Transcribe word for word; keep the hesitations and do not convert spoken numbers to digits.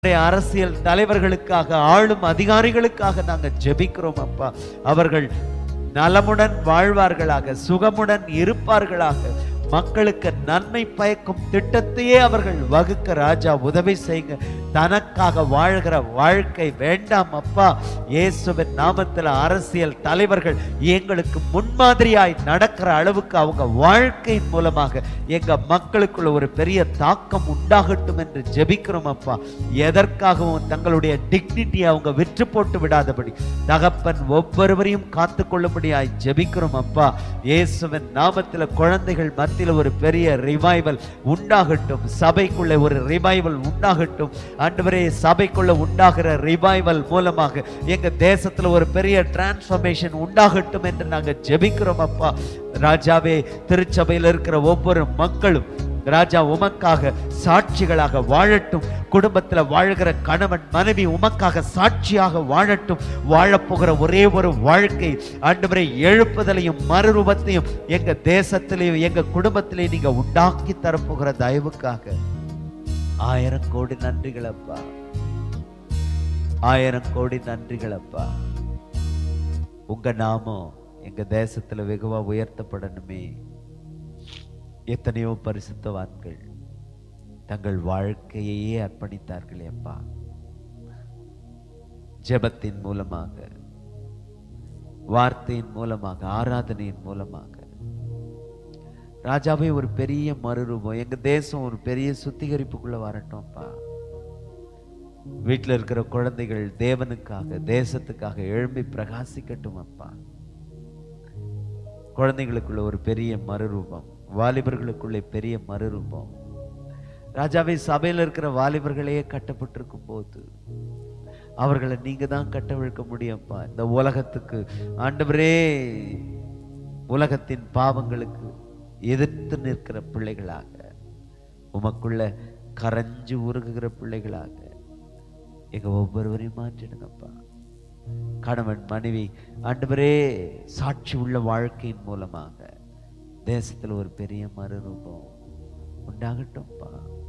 அரசியல் தலைவர்களுக்காக, ஆளும் அதிகாரிகளுக்காக நாங்கள் ஜெபிக்கிறோம் அப்பா. அவர்கள் நலமுடன் வாழ்வார்களாக, சுகமுடன் இருப்பார்களாக, மக்களுக்கு நன்மை பயக்கும் திட்டத்தையே அவர்கள் வகுக்க ராஜா உதவி செய்யுங்க. தனக்காக வாழ்கிற வாழ்க்கை வேண்டாம் அப்பா. இயேசுவின் நாமத்தில் அரசியல் தலைவர்கள் எங்களுக்கு முன்மாதிரியாய் நடக்கிற அளவுக்கு அவங்க வாழ்க்கையின் மூலமாக எங்க மக்களுக்குள்ள ஒரு பெரிய தாக்கம் உண்டாகட்டும் என்று ஜெபிக்கிறோம் அப்பா. எதற்காகவும் தங்களுடைய டிக்னிட்டியை அவங்க விற்று போட்டு விடாதபடி தகப்பன் ஒவ்வொருவரையும் காத்து கொள்ளும்படியாய் ஜெபிக்கிறோம் அப்பா. இயேசுவின் நாமத்தில் குழந்தைகள் மத்தியில் ஒரு பெரிய ரிவைவல் உண்டாகட்டும். சபைக்குள்ள ஒரு ரிவைவல் உண்டாகட்டும் ஆண்டவரே. சபைக்குள்ள உண்டாகிற ரிவைவல் மூலமாக எங்க தேசத்துல ஒரு பெரிய டிரான்ஸ்ஃபர்மேஷன் உண்டாகட்டும் என்று நாங்க ஜெபிக்கிறோம் அப்பா. ராஜாவே, திருச்சபையில் இருக்கிற ஒவ்வொரு மக்களும் ராஜா உமக்காக சாட்சிகளாக வாழட்டும். குடும்பத்தில் வாழ்கிற கணவன் மனைவி உமக்காக சாட்சியாக வாழட்டும். வாழப்போகிற ஒரே ஒரு வாழ்க்கை ஆண்டவரை எழுப்புதலையும் மறுரூபத்தையும் எங்க தேசத்திலேயும் எங்க குடும்பத்திலேயும் நீங்க உண்டாக்கி தரப்போகிற தயவுக்காக ஆயிரம் கோடி நன்றிகள் அப்பா. ஆயிரம் கோடி நன்றிகள் அப்பா. உங்க நாமம் எங்க தேசத்துல வெகுவா உயர்த்தப்படணுமே. எத்தனையோ பரிசுத்தவான்கள் தங்கள் வாழ்க்கையையே அர்ப்பணித்தார்களே அப்பா. ஜெபத்தின் மூலமாக, வார்த்தையின் மூலமாக, ஆராதனையின் மூலமாக ராஜாவே ஒரு பெரிய மறுரூபம் எங்க தேசம் ஒரு பெரிய சுத்திகரிப்புக்குள்ள வரட்டும் அப்பா. வீட்டில் இருக்கிற குழந்தைகள் தேவனுக்காக, தேசத்துக்காக எழும்பி பிரகாசிக்கட்டும் அப்பா. குழந்தைகளுக்குள்ள ஒரு பெரிய மறுரூபம், வாலிபர்களுக்குள்ளே பெரிய மறுரூபம். ராஜாவை சபையில் இருக்கிற வாலிபர்களையே கட்டப்பட்டிருக்கும் போது அவர்களை நீங்க தான் கட்டவிழ்க்க முடியும்ப்பா. இந்த உலகத்துக்கு ஆண்டவரே, உலகத்தின் பாவங்களுக்கு எதிர்த்து நிற்கிற பிள்ளைகளாக, உமக்குள்ள கரைஞ்சு உருகுகிற பிள்ளைகளாக எங்க ஒவ்வொருவரையும் மாற்றிடுங்கப்பா. கணவன் மனைவி ஆண்டவரே சாட்சி உள்ள வாழ்க்கையின் மூலமாக தேசத்துல ஒரு பெரிய மறுரூபம் உண்டாகட்டும்ப்பா.